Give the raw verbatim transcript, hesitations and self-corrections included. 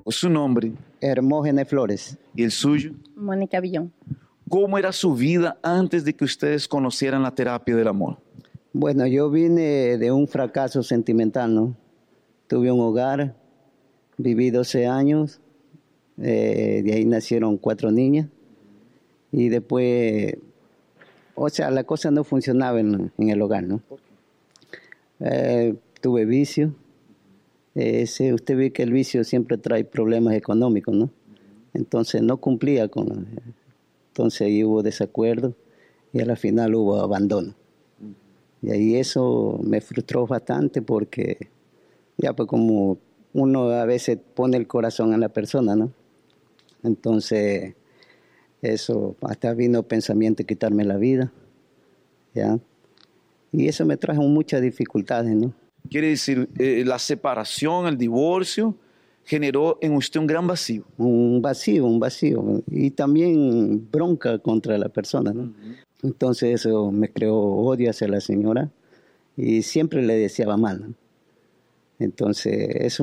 Su nombre Hermógenes Flores. y el suyo. Mónica Villón. ¿Cómo era su vida antes de que ustedes conocieran la terapia del amor? Bueno, yo vine de un fracaso sentimental, ¿no? Tuve un hogar, viví doce años, eh, de ahí nacieron cuatro niñas y después, o sea, la cosa no funcionaba en, en el hogar, ¿no? Eh, tuve vicio. Ese, usted ve que el vicio siempre trae problemas económicos, ¿no? Entonces no cumplía con... Entonces ahí hubo desacuerdo y a la final hubo abandono. Y ahí eso me frustró bastante porque ya pues como uno a veces pone el corazón en la persona, ¿no? Entonces eso, hasta vino pensamiento de quitarme la vida, ¿ya? Y eso me trajo muchas dificultades, ¿no? Quiere decir, eh, la separación, el divorcio, generó en usted un gran vacío. Un vacío, un vacío. Y también bronca contra la persona, ¿no? Uh-huh. Entonces eso me creó odio hacia la señora y siempre le deseaba mal, ¿no? Entonces eso